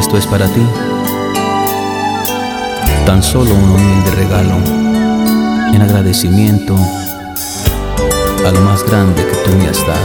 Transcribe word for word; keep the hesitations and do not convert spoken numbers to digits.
Esto es para ti, tan solo un humilde regalo en agradecimiento a lo más grande que tú me has dado.